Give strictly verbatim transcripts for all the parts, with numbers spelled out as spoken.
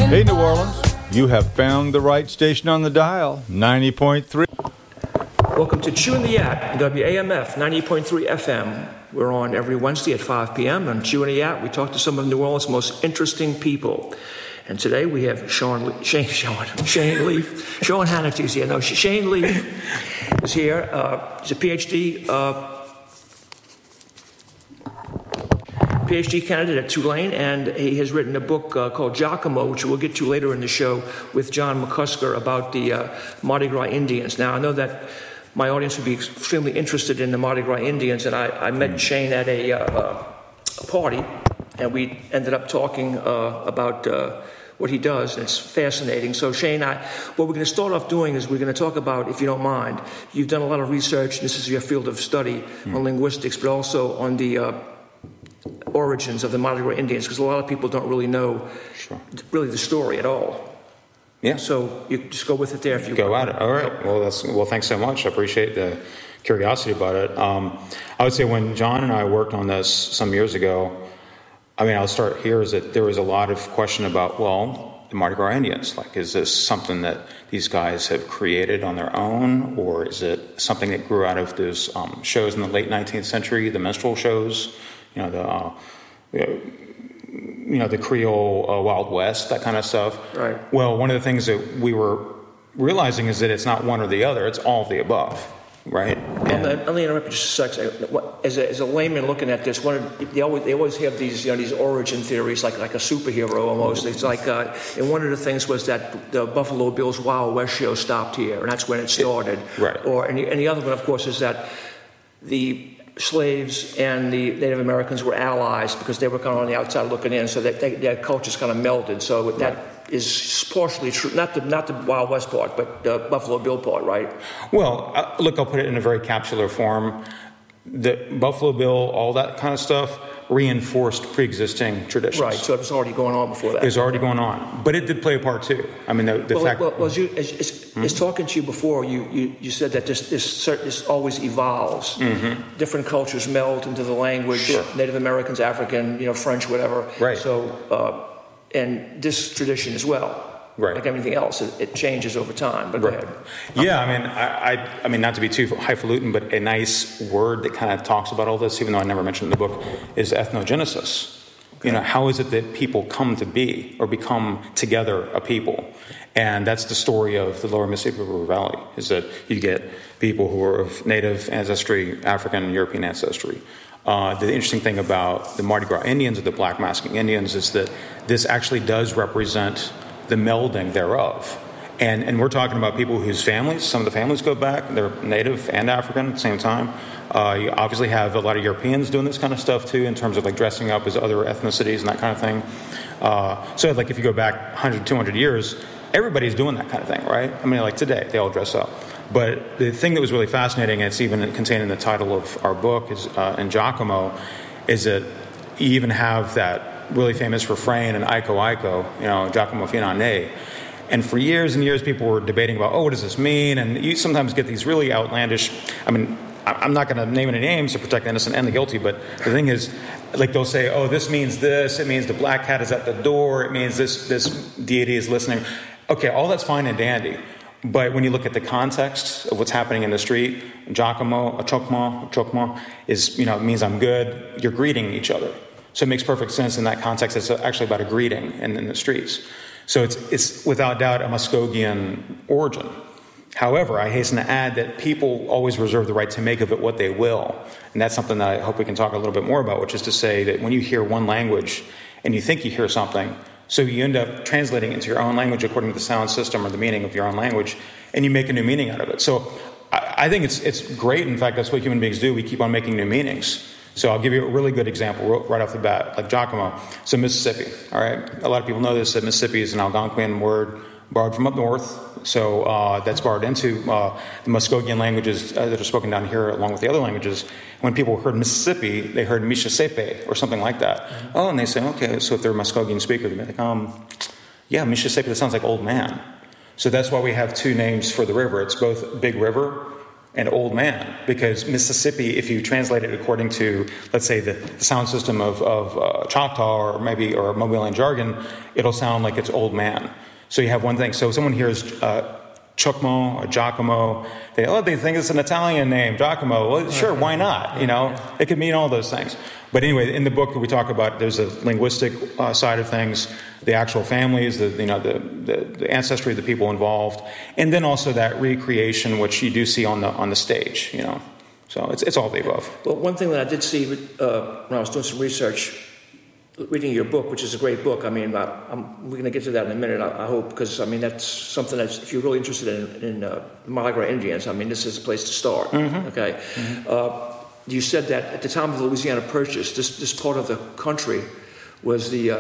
Hey, New Orleans, you have found the right station on the dial, ninety point three. Welcome to Chewing the Yat, W A M F, ninety point three F M. We're on every Wednesday at five p.m. On Chewing the Yat, we talk to some of New Orleans' most interesting people. And today we have Sean, Le- Shane, Sean, Shane Leaf. Sean Hannity's here. No, Shane Leaf is here. Uh, he's a P H D uh, P H D candidate at Tulane, and he has written a book uh, called Giacomo, which we'll get to later in the show, with John McCusker about the uh, Mardi Gras Indians. Now, I know that my audience would be extremely interested in the Mardi Gras Indians, and I, I met Shane at a, uh, a party, and we ended up talking uh, about uh, what he does, and it's fascinating. So, Shane, I, what we're going to start off doing is we're going to talk about, if you don't mind, you've done a lot of research, and this is your field of study mm. on linguistics, but also on the uh, origins of the Mardi Gras Indians, because a lot of people don't really know sure. really the story at all. Yeah. So you just go with it there if you go want. at it. All right. Well, that's well. Thanks so much. I appreciate the curiosity about it. Um, I would say when John and I worked on this some years ago, I mean, I'll start here. Is that there was a lot of question about well, the Mardi Gras Indians. Like, is this something that these guys have created on their own, or is it something that grew out of those um, shows in the late nineteenth century, the minstrel shows? You know, the uh, you know the Creole uh, Wild West, that kind of stuff. Right. Well, one of the things that we were realizing is that it's not one or the other; it's all of the above, right? And let me interrupt you just a second. As a, as a layman looking at this, one of, they always they always have these you know these origin theories, like like a superhero almost. It's like, uh, and one of the things was that the Buffalo Bills Wild West show stopped here, and that's when it started. Right. Or and the, and the other one, of course, is that the slaves and the Native Americans were allies because they were kind of on the outside looking in, so that they, their cultures kind of melded. So that right. is partially true, not the not the Wild West part, but the Buffalo Bill part, right? Well, uh, look, I'll put it in a very capsular form. The Buffalo Bill, all that kind of stuff, reinforced pre-existing traditions. Right, so it was already going on before that. It was already going on, but it did play a part too. I mean, the, the well, fact. Well, well as, you, as, as, hmm? as talking to you before, you, you, you said that this this, this always evolves. Mm-hmm. Different cultures meld into the language. Sure. Native Americans, African, you know, French, whatever. Right. So, uh, and this tradition as well. Right. Like everything else, it, it changes over time. But right. go ahead. Yeah, I mean, I, I, I mean, not to be too highfalutin, but a nice word that kind of talks about all this, even though I never mentioned it in the book, is ethnogenesis. Okay. You know, how is it that people come to be or become together a people? And that's the story of the Lower Mississippi River Valley. Is that you get people who are of Native ancestry, African, European ancestry. Uh, the interesting thing about the Mardi Gras Indians or the Black Masking Indians is that this actually does represent the melding thereof. And and we're talking about people whose families, some of the families go back, they're Native and African at the same time. Uh, you obviously have a lot of Europeans doing this kind of stuff too, in terms of like dressing up as other ethnicities and that kind of thing. Uh, so like if you go back one hundred, two hundred years, everybody's doing that kind of thing, right? I mean, like today, they all dress up. But the thing that was really fascinating, and it's even contained in the title of our book, is uh, in Giacomo, is that you even have that really famous refrain in Aiko Aiko, you know, Giacomo Finane. And for years and years, people were debating about, oh, what does this mean? And you sometimes get these really outlandish, I mean, I'm not going to name any names to protect the innocent and the guilty, but the thing is, like they'll say, oh, this means this, it means the black cat is at the door, it means this, this deity is listening. Okay, all that's fine and dandy. But when you look at the context of what's happening in the street, Giacomo, Achokma, Achokma, is, you know, it means I'm good, you're greeting each other. So it makes perfect sense in that context. It's actually about a greeting in, in the streets. So it's it's without doubt a Muskogean origin. However, I hasten to add that people always reserve the right to make of it what they will. And that's something that I hope we can talk a little bit more about, which is to say that when you hear one language and you think you hear something, so you end up translating it into your own language according to the sound system or the meaning of your own language, and you make a new meaning out of it. So I, I think it's it's great. In fact, that's what human beings do. We keep on making new meanings. So I'll give you a really good example right off the bat, like Giacomo. So Mississippi, all right? A lot of people know this, that Mississippi is an Algonquian word borrowed from up north. So uh, that's borrowed into uh, the Muskogean languages uh, that are spoken down here along with the other languages. When people heard Mississippi, they heard Mishisepe or something like that. Mm-hmm. Oh, and they say, okay, so if they're a Muskogean speaker, they'd be like, um, yeah, Mishisepe, that sounds like old man. So that's why we have two names for the river. It's both Big River and old man, because Mississippi, if you translate it according to, let's say, the, the sound system of, of uh, Choctaw or maybe or Mobilian jargon, it'll sound like it's old man. So you have one thing. So if someone hears uh, Giacomo or Giacomo, they oh they think it's an Italian name, Giacomo. Well, sure, why not? You know, it could mean all those things. But anyway, in the book we talk about there's a linguistic uh, side of things, the actual families, the you know the, the the ancestry of the people involved, and then also that recreation which you do see on the on the stage. You know, so it's it's all of the above. Well, one thing that I did see uh, when I was doing some research, reading your book, which is a great book. I mean, I, I'm, we're going to get to that in a minute, I, I hope, because I mean that's something that's if you're really interested in, in uh, Mardi Gras Indians, I mean this is a place to start. Mm-hmm. Okay. Mm-hmm. Uh, you said that at the time of the Louisiana Purchase, this this part of the country was the uh,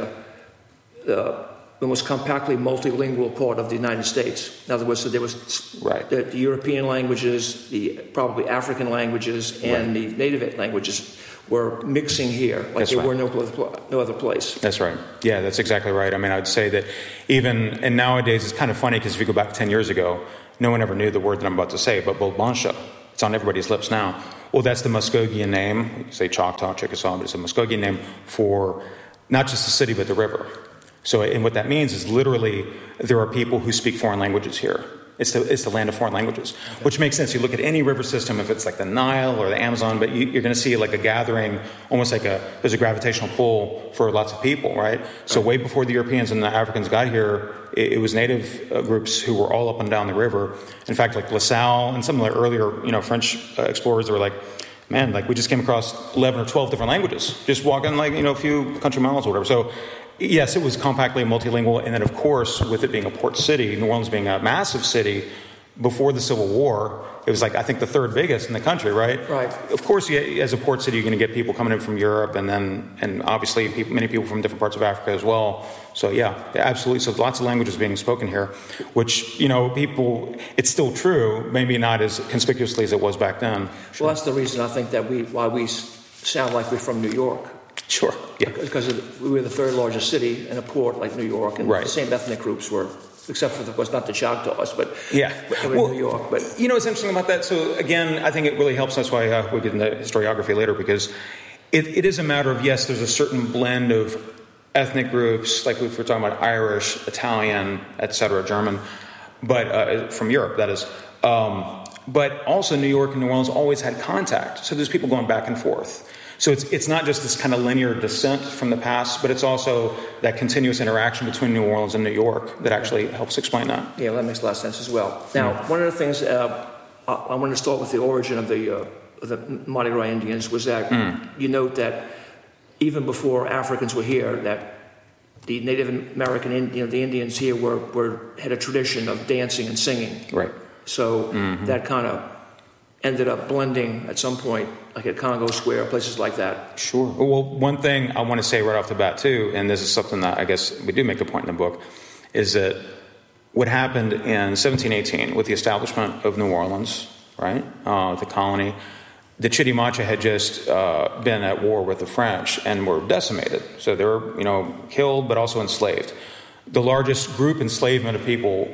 uh, the most compactly multilingual part of the United States. In other words, so there was right. the, the European languages, the probably African languages, and right. the native languages were mixing here, like that's there right. were no, no other place. That's right. Yeah, that's exactly right. I mean, I would say that even, and nowadays it's kind of funny because if you go back ten years ago, no one ever knew the word that I'm about to say, but Bulbansha, it's on everybody's lips now. Well, that's the Muskogean name, you say Choctaw, Chickasaw, but it's a Muskogean name for not just the city, but the river. So, and what that means is literally there are people who speak foreign languages here. It's the, it's the land of foreign languages, okay. Which makes sense. You look at any river system, if it's like the Nile or the Amazon, but you, you're going to see like a gathering, almost like a, there's a gravitational pull for lots of people, right? So way before the Europeans and the Africans got here, it, it was native uh, groups who were all up and down the river. In fact, like La Salle and some of the earlier, you know, French uh, explorers were like, man, like we just came across eleven or twelve different languages, just walking like, you know, a few country miles or whatever. So yes, it was compactly multilingual. And then, of course, with it being a port city, New Orleans being a massive city, before the Civil War, it was like, I think, the third biggest in the country, right? Right. Of course, you, as a port city, you're going to get people coming in from Europe and then, and obviously people, many people from different parts of Africa as well. So, yeah, absolutely. So lots of languages being spoken here, which, you know, people, it's still true, maybe not as conspicuously as it was back then. Sure. Well, that's the reason I think that we, why we sound like we're from New York. Sure. Yeah. Because of, we were the third largest city in a port like New York, and right. the same ethnic groups were, except for, of course, not the Choctaws, but yeah, they were well, in New York. But you know what's interesting about that? So again, I think it really helps. That's why uh, we'll get into historiography later, because it, it is a matter of, yes, there's a certain blend of ethnic groups, like if we're talking about Irish, Italian, et cetera, German, but uh, from Europe, that is. Um, but also New York and New Orleans always had contact. So there's people going back and forth. So it's it's not just this kind of linear descent from the past, but it's also that continuous interaction between New Orleans and New York that actually helps explain that. Yeah, well, that makes a lot of sense as well. Now, mm. one of the things uh, I, I want to start with the origin of the, uh, of the Mardi Gras Indians was that mm. you note that even before Africans were here, that the Native American, you know, the Indians here were, were had a tradition of dancing and singing. Right. So mm-hmm. that kind of ended up blending at some point, like at Congo Square, places like that. Sure. Well, one thing I want to say right off the bat, too, and this is something that I guess we do make the point in the book, is that what happened in seventeen eighteen with the establishment of New Orleans, right, uh, the colony, the Chitimacha had just uh, been at war with the French and were decimated. So they were, you know, killed, but also enslaved. The largest group enslavement of people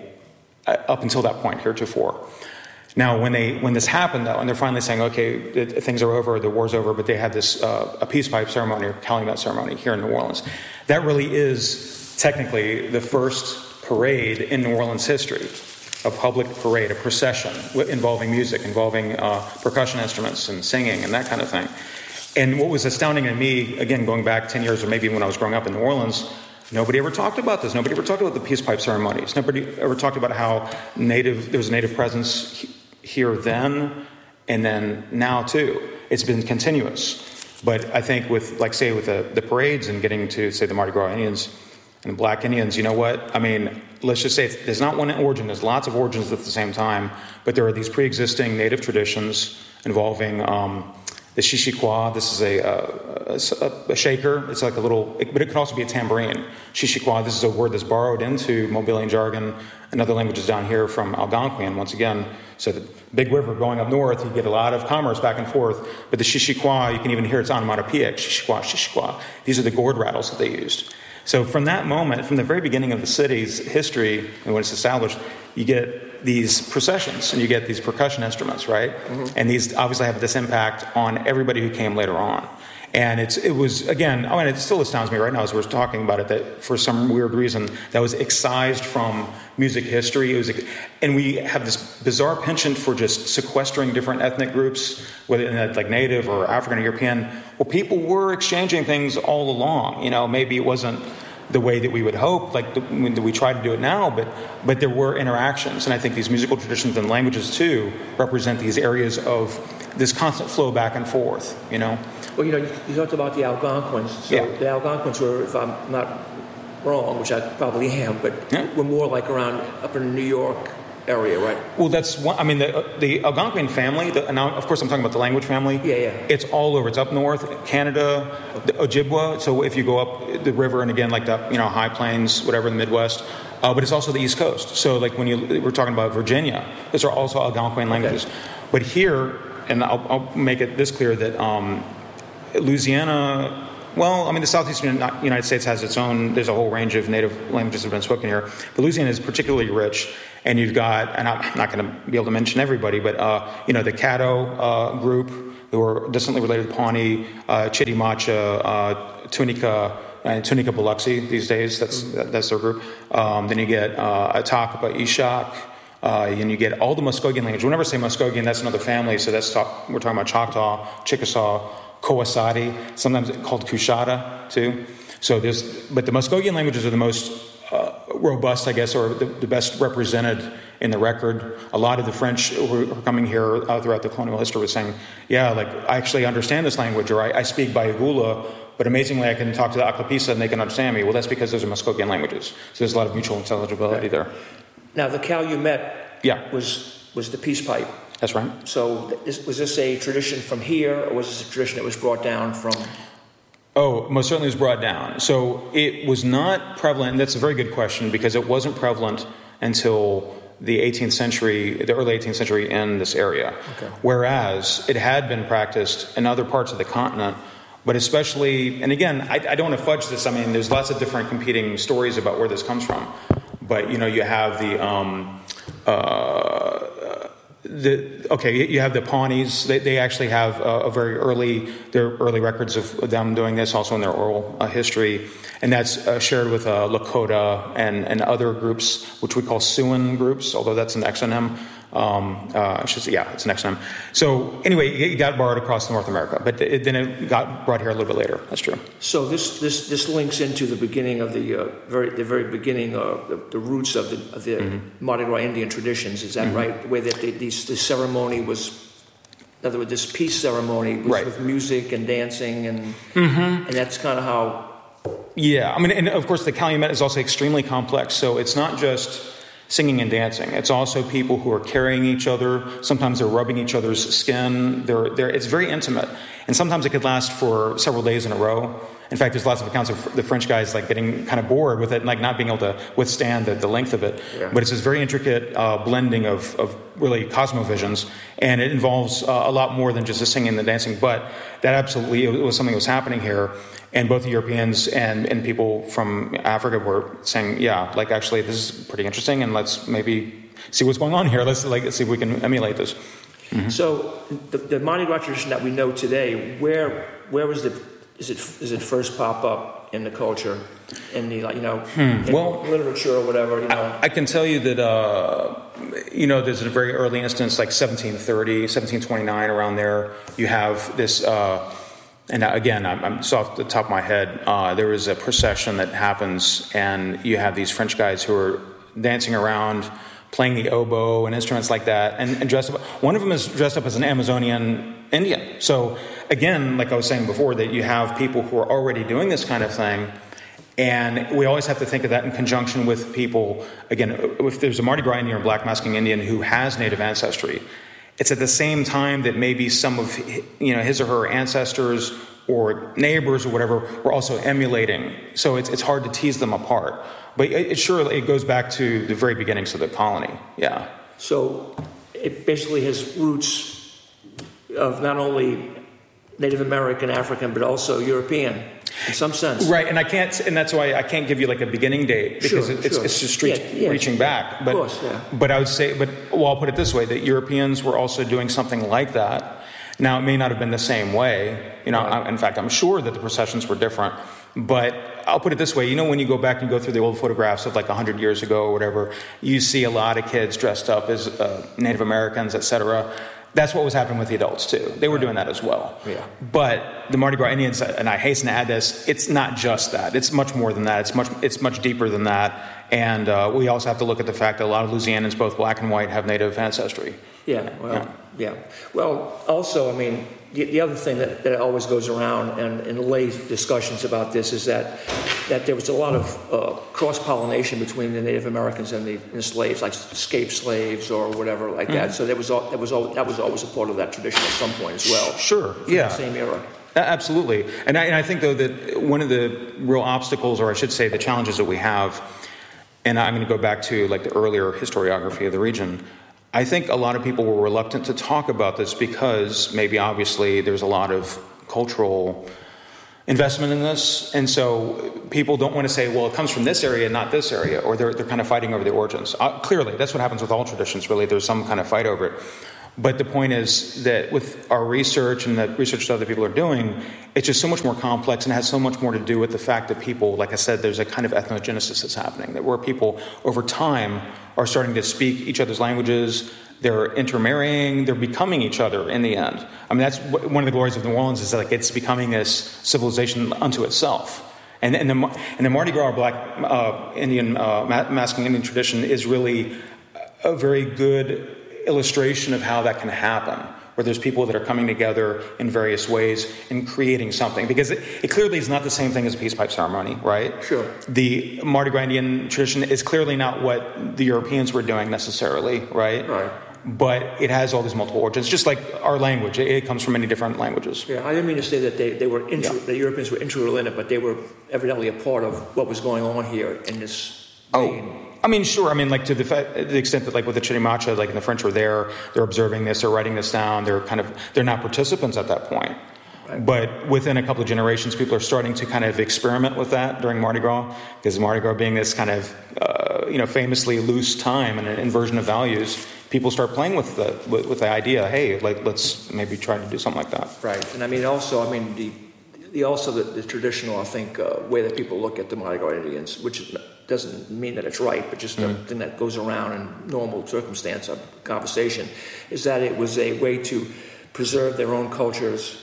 up until that point, heretofore. Now, when they when this happened, though, and they're finally saying, okay, it, things are over, the war's over, but they had this uh, a peace pipe ceremony or Calumet ceremony here in New Orleans. That really is technically the first parade in New Orleans history, a public parade, a procession involving music, involving uh, percussion instruments and singing and that kind of thing. And what was astounding to me, again, going back ten years or maybe when I was growing up in New Orleans, nobody ever talked about this. Nobody ever talked about the peace pipe ceremonies. Nobody ever talked about how native there was a native presence here then, and then now too. It's been continuous. But I think with, like, say, with the, the parades and getting to, say, the Mardi Gras Indians and the Black Indians, you know what? I mean, let's just say there's not one origin. There's lots of origins at the same time, but there are these pre-existing native traditions involving um, the Chichiqua. This is a, a, a, a shaker. It's like a little, but it could also be a tambourine. Chichiqua, this is a word that's borrowed into Mobilian jargon and other languages down here from Algonquian, once again. So the big river going up north, you get a lot of commerce back and forth. But the Chichiqua, you can even hear its onomatopoeic, Chichiqua, Chichiqua. These are the gourd rattles that they used. So from that moment, from the very beginning of the city's history, and when it's established, you get these processions and you get these percussion instruments, right? Mm-hmm. And these obviously have this impact on everybody who came later on. And it's it was, again, I mean, it still astounds me right now as we're talking about it, that for some weird reason that was excised from music history. It was, and we have this bizarre penchant for just sequestering different ethnic groups, whether like Native or African or European. Well, people were exchanging things all along. You know, maybe it wasn't the way that we would hope, like the, when we try to do it now, but but there were interactions. And I think these musical traditions and languages, too, represent these areas of this constant flow back and forth, you know? Well, you know, you, you talked about the Algonquins. So yeah. the Algonquins were, if I'm not wrong, which I probably am, but yeah. were more like around up in the New York area, right? Well, that's one, I mean, the, the Algonquin family, the, and now, of course, I'm talking about the language family. Yeah, yeah. It's all over. It's up north, Canada, the Ojibwa. So if you go up the river and again, like the, you know, high plains, whatever, the Midwest. Uh, but it's also the East Coast. So like when you, we're talking about Virginia, those are also Algonquin languages. Okay. But here, and I'll, I'll make it this clear that um, Louisiana, well, I mean, the southeastern United States has its own, there's a whole range of native languages that have been spoken here. But Louisiana is particularly rich. And you've got, and I'm not going to be able to mention everybody, but, uh, you know, the Caddo uh, group, who are distantly related to Pawnee, uh, Chitimacha, uh, Tunica, and Tunica Biloxi these days. That's mm-hmm. that's their group. Um, then you get uh, Atakapa Ishak, uh, and you get all the Muskogean language. Whenever I say Muskogean, that's another family. So that's talk, we're talking about Choctaw, Chickasaw, Coasati, sometimes called Kushada too. So there's, but the Muskogean languages are the most uh, robust, I guess, or the, the best represented in the record. A lot of the French who are coming here uh, throughout the colonial history were saying, yeah, like, I actually understand this language, or I, I speak Bayagula, but amazingly I can talk to the Aklapisa and they can understand me. Well, that's because those are Muskogean languages. So there's a lot of mutual intelligibility there. Now, the Calumet yeah. was was the peace pipe. That's right. So was this a tradition from here, or was this a tradition that was brought down from... Oh, most certainly was brought down. So it was not prevalent, and that's a very good question, because it wasn't prevalent until the eighteenth century, the early eighteenth century in this area. Okay. Whereas it had been practiced in other parts of the continent, but especially, and again, I, I don't want to fudge this. I mean, there's lots of different competing stories about where this comes from. But, you know, you have the... Um, uh, The, okay, you have the Pawnees. They, they actually have a, a very early, their early records of them doing this, also in their oral uh, history, and that's uh, shared with uh, Lakota and, and other groups, which we call Siouan groups, although that's an exonym. Um, uh, I should say, yeah, it's an exonym. So anyway, it got borrowed across North America, but it, then it got brought here a little bit later. That's true. So this this this links into the beginning of the uh, very the very beginning of the, the roots of the of the mm-hmm. Mardi Gras Indian traditions. Is that mm-hmm. right? The way that they, these the ceremony was, in other words, this peace ceremony was right. with music and dancing, and mm-hmm. and that's kind of how. Yeah, I mean, and of course the Calumet is also extremely complex. So it's not just singing and dancing. It's also people who are carrying each other. Sometimes they're rubbing each other's skin. They're, they're, it's very intimate. And sometimes it could last for several days in a row. In fact, there's lots of accounts of the French guys like getting kind of bored with it and like not being able to withstand the, the length of it. Yeah. But it's this very intricate uh, blending of, of really cosmovisions. And it involves uh, a lot more than just the singing and the dancing. But that absolutely it was something that was happening here. And both the Europeans and, and people from Africa were saying, yeah, like actually this is pretty interesting, and let's maybe see what's going on here. Let's like let's see if we can emulate this. Mm-hmm. So the, the Mardi Gras tradition that we know today, where where was the is it is it first pop up in the culture, in the like you know hmm. in well, literature or whatever? You know, I, I can tell you that uh, you know there's a very early instance like seventeen thirty, seventeen twenty-nine around there. You have this. Uh, And again, I'm, I'm so off the top of my head, uh, there is a procession that happens, and you have these French guys who are dancing around, playing the oboe and instruments like that, and, and dressed up. One of them is dressed up as an Amazonian Indian. So again, like I was saying before, that you have people who are already doing this kind of thing, and we always have to think of that in conjunction with people. Again, if there's a Mardi Gras Indian or Black Masking Indian who has Native ancestry, it's at the same time that maybe some of you know his or her ancestors or neighbors or whatever were also emulating. So it's it's hard to tease them apart. But it, it sure it goes back to the very beginnings of the colony. Yeah. So it basically has roots of not only Native American, African, but also European. in some sense. Right, and I can't, and that's why I can't give you like a beginning date because Sure, it's sure. it's just reach, Yeah, yeah. reaching back. But, Of course, yeah. but I would say, but well, I'll put it this way: that Europeans were also doing something like that. Now, it may not have been the same way. You know, Right. I, in fact, I'm sure that the processions were different. But I'll put it this way: you know, when you go back and go through the old photographs of like one hundred years ago or whatever, you see a lot of kids dressed up as uh, Native Americans, et cetera. That's what was happening with the adults too. They were doing that as well. Yeah. But the Mardi Gras Indians, and I hasten to add this, it's not just that. It's much more than that. It's much it's much deeper than that. And uh, we also have to look at the fact that a lot of Louisianans, both black and white, have Native ancestry. Yeah, well, yeah. Well, also, I mean, the, the other thing that, that always goes around and in lay discussions about this is that that there was a lot of uh, cross-pollination between the Native Americans and the and slaves, like escaped slaves or whatever like that. So there was al- that was al- that was always a part of that tradition at some point as well. Sure, From yeah. the same era. A- Absolutely. And I, and I think, though, that one of the real obstacles, or I should say the challenges that we have, and I'm going to go back to like the earlier historiography of the region, I think a lot of people were reluctant to talk about this because maybe obviously there's a lot of cultural investment in this, and so people don't want to say, well, it comes from this area, not this area, or they're, they're kind of fighting over the origins. Uh, clearly, that's what happens with all traditions, really. There's some kind of fight over it. But the point is that with our research and the research that other people are doing, it's just so much more complex and has so much more to do with the fact that people, like I said, there's a kind of ethnogenesis that's happening, that where people over time are starting to speak each other's languages, they're intermarrying, they're becoming each other in the end. I mean, that's what, one of the glories of New Orleans is that like it's becoming this civilization unto itself. And, and, the, and the Mardi Gras, or Black uh, Indian, uh, masculine Indian tradition is really a very good illustration of how that can happen, where there's people that are coming together in various ways and creating something. Because it, it clearly is not the same thing as a peace pipe ceremony, right? Sure. The Mardi Gras Indian tradition is clearly not what the Europeans were doing necessarily, right? Right. But it has all these multiple origins, just like our language. It, it comes from many different languages. Yeah, I didn't mean to say that they, they were inter, Yeah. the Europeans were interrelated, but they were evidently a part of what was going on here in this vein. Oh. I mean, sure. I mean, like to the, fa- the extent that, like with the Chitimacha, like the French were there, they're observing this, they're writing this down, they're kind of, they're not participants at that point. Right. But within a couple of generations, people are starting to kind of experiment with that during Mardi Gras, because Mardi Gras being this kind of, uh, you know, famously loose time and an inversion of values, people start playing with the with, with the idea, hey, like let's maybe try to do something like that. Right, and I mean also, I mean the, the also the, the traditional, I think, uh, way that people look at the Mardi Gras Indians, which doesn't mean that it's right, but just Mm. a thing that goes around in normal circumstance of conversation, is that it was a way to preserve their own cultures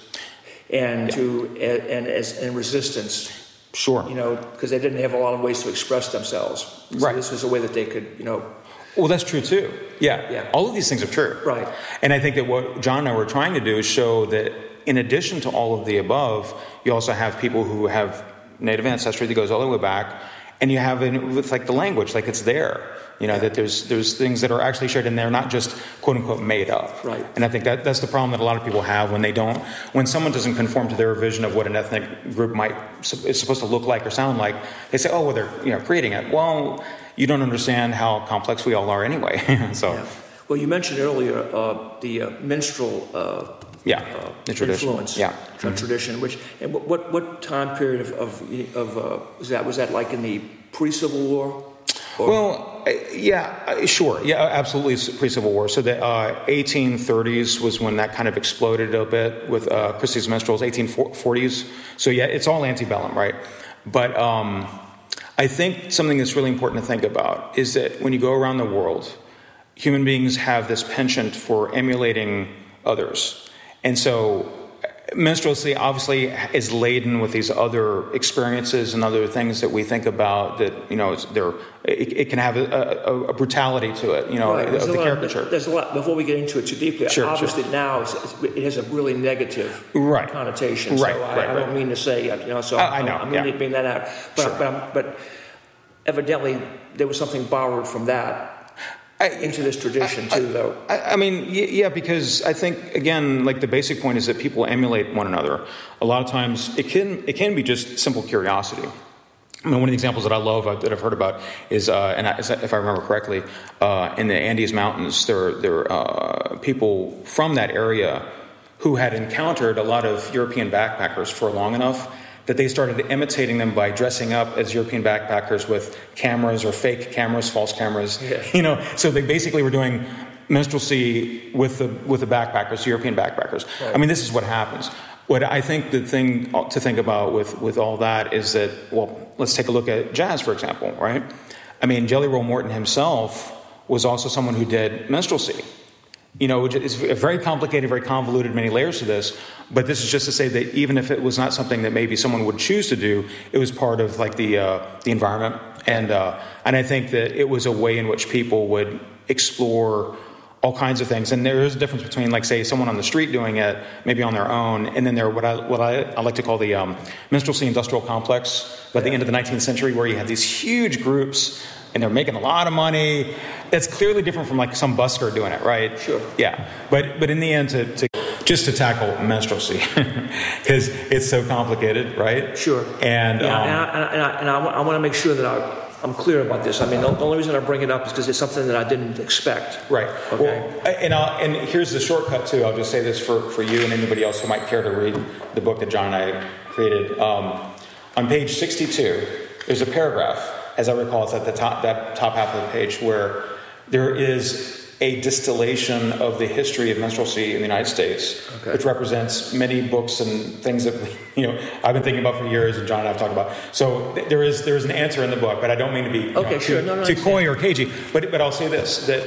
and Yeah. to and as and resistance. Sure. You know, because they didn't have a lot of ways to express themselves. So Right. this was a way that they could, you know. Well, that's true too. Yeah. Yeah. All of these things are true. Right. And I think that what John and I were trying to do is show that in addition to all of the above, you also have people who have Native ancestry that goes all the way back, and you have it with like the language, like it's there. You know, that there's there's things that are actually shared and they're not just quote unquote made up. Right. And I think that that's the problem that a lot of people have when they don't, when someone doesn't conform to their vision of what an ethnic group might is supposed to look like or sound like. They say, oh, well, they're you know creating it. Well, you don't understand how complex we all are anyway. so, Yeah. Well, you mentioned earlier uh, the uh, minstrel uh, yeah, uh, the tradition. influence, Yeah. tra- tradition. Which and what what, what time period of of, of uh, was that? Was that like in the pre-Civil War? Or- Well, uh, yeah, uh, sure. Yeah, absolutely pre-Civil War. So the uh, eighteen thirties was when that kind of exploded a bit with uh, Christie's Minstrels, eighteen forties. So yeah, it's all antebellum, right? But um, I think something that's really important to think about is that when you go around the world, human beings have this penchant for emulating others. And so minstrelsy obviously is laden with these other experiences and other things that we think about that, you know, it's, they're, it, it can have a, a, a brutality to it, you know, Right. of There's the a lot- caricature. There's a lot. Before we get into it too deeply, Sure, obviously sure. now it's, it's, it has a really negative Right. connotation. Right, So I, right, I don't right. mean to say, uh, you know, so I- I I'm, know, I'm yeah. going to bring that out. But, Sure. but, I'm- but evidently there was something borrowed from that I, into this tradition too, though. I, I mean, y- yeah, because I think again, like the basic point is that people emulate one another. A lot of times, it can it can be just simple curiosity. I mean, one of the examples that I love uh, that I've heard about is, uh, and I, if I remember correctly, uh, in the Andes Mountains, there there are uh, people from that area who had encountered a lot of European backpackers for long enough that they started imitating them by dressing up as European backpackers with cameras or fake cameras, false cameras. Yeah. You know, so they basically were doing minstrelsy with the with the backpackers, European backpackers. Right. I mean, this is what happens. What I think the thing to think about with, with all that is that, well, let's take a look at jazz, for example, right? I mean, Jelly Roll Morton himself was also someone who did minstrelsy. You know, it's very complicated, very convoluted, many layers to this. But this is just to say that even if it was not something that maybe someone would choose to do, it was part of like the uh, the environment, and uh, and I think that it was a way in which people would explore all kinds of things. And there is a difference between, like, say, someone on the street doing it, maybe on their own, and then there what I what I, I like to call the um, minstrelsy industrial complex. By the end of the nineteenth century, where you had these huge groups. And they're making a lot of money. That's clearly different from like some busker doing it, right? Sure. Yeah. But but in the end, to, to just to tackle minstrelsy, because it's so complicated, right? Sure. And yeah, um, and, I, and, I, and I, I want to make sure that I, I'm clear about this. I mean, the, the only reason I bring it up is because it's something that I didn't expect. Right. Okay. Well, and I'll, and here's the shortcut too. I'll just say this for, for you and anybody else who might care to read the book that John and I created. Um, on page sixty-two, there's a paragraph. As I recall, it's at the top, that top half of the page, where there is a distillation of the history of minstrelsy in the United States, okay. which represents many books and things that you know I've been thinking about for years, and John and I have talked about. So there is there is an answer in the book, but I don't mean to be okay, know, sure. too, no, no, too coy or cagey. But but I'll say this: that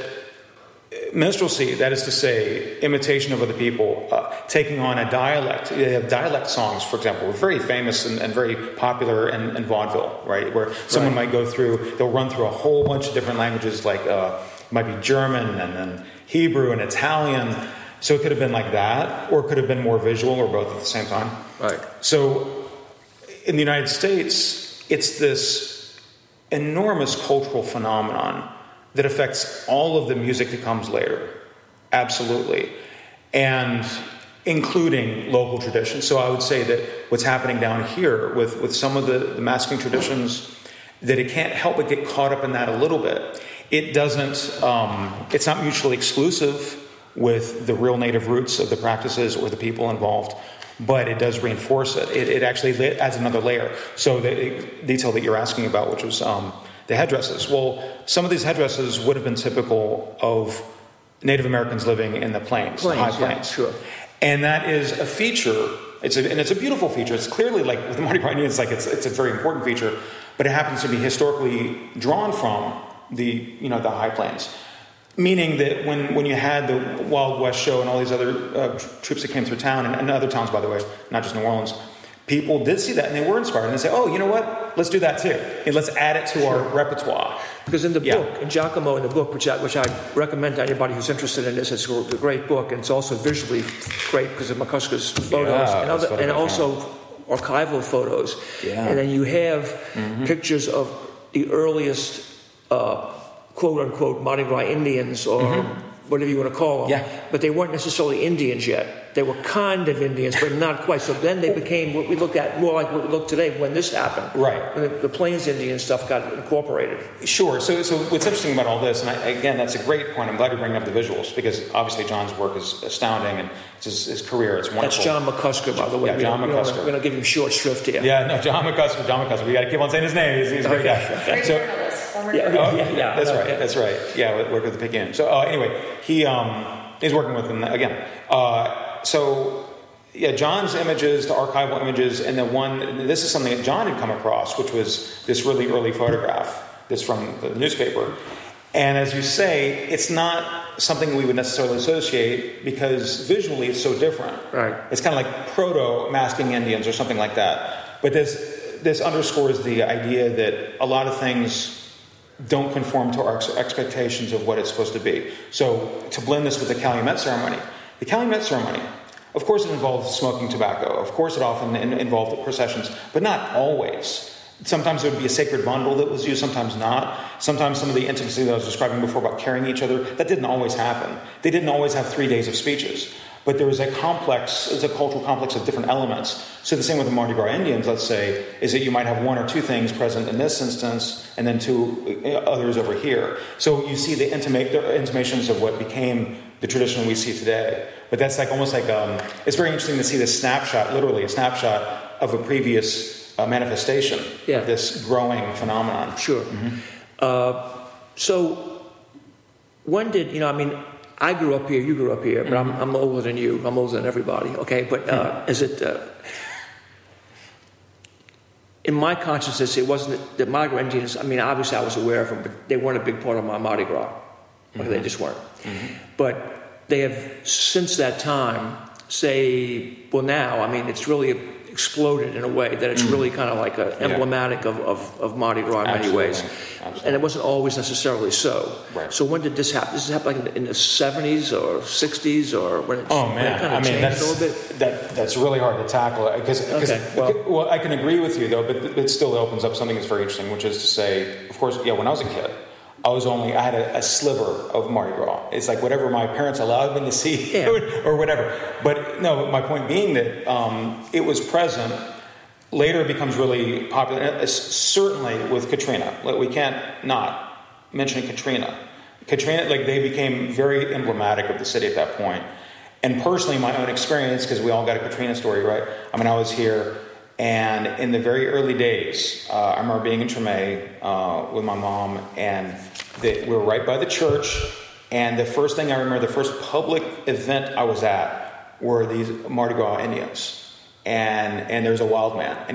minstrelsy, that is to say, imitation of other people, uh, taking on a dialect. They have dialect songs, for example, very famous and, and very popular in, in vaudeville, right? Where someone right. might go through, they'll run through a whole bunch of different languages, like uh, it might be German and then Hebrew and Italian. So it could have been like that, or it could have been more visual, or both at the same time. Right. So in the United States, it's this enormous cultural phenomenon that affects all of the music that comes later. Absolutely. And including local traditions. So I would say that what's happening down here with, with some of the, the masking traditions, that it can't help but get caught up in that a little bit. It doesn't, um, it's not mutually exclusive with the real native roots of the practices or the people involved, but it does reinforce it. It, it actually adds another layer. So the detail that you're asking about, which was um, the headdresses. Well, some of these headdresses would have been typical of Native Americans living in the plains, plains the high plains. Yeah, sure. And that is a feature. It's a, and it's a beautiful feature. It's clearly like with the Mardi Gras Indians, like it's it's a very important feature, but it happens to be historically drawn from the you know the high plains. Meaning that when, when you had the Wild West show and all these other uh, troops that came through town, and, and other towns, by the way, not just New Orleans, people did see that and they were inspired. And they say, oh, you know what? Let's do that too. And let's add it to sure. our repertoire. Because in the yeah. book, in Giacomo, in the book, which I, which I recommend to anybody who's interested in this, it's a great book, and it's also visually great because of McCusker's photos yeah, and, other, and also archival photos. Yeah. And then you have mm-hmm. pictures of the earliest uh, quote-unquote Mardi Gras Indians, or mm-hmm. whatever you want to call them. Yeah. But they weren't necessarily Indians yet. They were kind of Indians, but not quite. So then they became what we look at, more like what we look today when this happened. Right. When the, the Plains Indian stuff got incorporated. Sure. So, so what's interesting about all this, and I, again, that's a great point. I'm glad you're bringing up the visuals, because obviously John's work is astounding, and it's his, his career. It's wonderful. That's John McCusker, by the way. Yeah, John we McCusker. We're going to give him short shrift here. Yeah, no, John McCusker, John McCusker. We got to keep on saying his name. He's, he's a great guy. Great So, journalist, former Yeah, journalist. yeah, yeah. That's no, right. yeah. That's right. Yeah, work with the Picayune. So uh, anyway, he um, he's working with him again. Uh, so yeah, John's images, the archival images, and the one. This is something that John had come across, which was this really early photograph. That's from the newspaper. And as you say, it's not something we would necessarily associate because visually it's so different. Right. It's kind of like proto masking Indians or something like that. But this this underscores the idea that a lot of things don't conform to our ex- expectations of what it's supposed to be. So to blend this with the Calumet ceremony, the Calumet ceremony, of course it involved smoking tobacco. Of course it often in- involved processions, but not always. Sometimes there would be a sacred bundle that was used, sometimes not. Sometimes some of the intimacy that I was describing before about carrying each other, that didn't always happen. They didn't always have three days of speeches. But there was a complex, it's a cultural complex of different elements. So the same with the Mardi Gras Indians, let's say, is that you might have one or two things present in this instance, and then two others over here. So you see the intima- the intimations of what became the tradition we see today. But that's like almost like, um, it's very interesting to see this snapshot, literally a snapshot of a previous uh, manifestation Yeah. of this growing phenomenon. Sure. Uh, so when did, you know, I mean, I grew up here, you grew up here, but I'm, I'm older than you. I'm older than everybody, okay? But uh, is it, uh, in my consciousness, it wasn't that, that Mardi Gras Indians, I mean, obviously I was aware of them, but they weren't a big part of my Mardi Gras. Okay, they just weren't. But they have, since that time, say, well now, I mean, it's really exploded in a way that it's really kind of like a emblematic of, of, of Mardi Gras in many Absolutely. ways. Absolutely. And it wasn't always necessarily so. Right. So when did this happen? This happened like in the seventies or sixties or when it, Oh when it man, kind I of mean changed that's a little bit? that that's really hard to tackle because Okay, well- well I can agree with you though, but it still opens up something that's very interesting, which is to say, of course, yeah, when I was a kid, I was only I had a, a sliver of Mardi Gras. It's like whatever my parents allowed me to see Yeah. or whatever. But no, my point being that um, it was present. Later, it becomes really popular. And it's certainly with Katrina, like we can't not mention Katrina. Katrina, like they became very emblematic of the city at that point. And personally, my own experience, because we all got a Katrina story, right? I mean, I was here, and in the very early days, uh, I remember being in Tremay uh, with my mom, and the, we were right by the church. And the first thing I remember, the first public event I was at, were these Mardi Gras Indians. And and there was a wild man, and